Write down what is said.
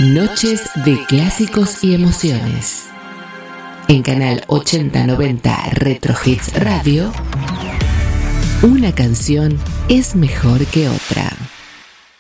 Noches de clásicos y emociones. En Canal 8090 Retro Hits Radio, una canción es mejor que otra.